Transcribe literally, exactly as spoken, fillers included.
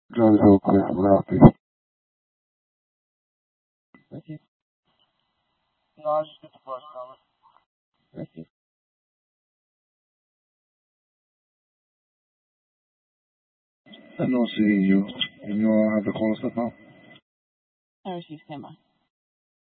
Drive real quick without this. Ricky. No, I just get the bus coming. Ricky. I'm not seeing you. And you have the call stuff now? I received camera.